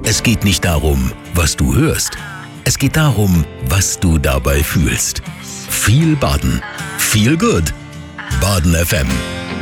Es geht nicht darum, was du hörst. Es geht darum, was du dabei fühlst. Viel Baden. Feel good. Baden FM.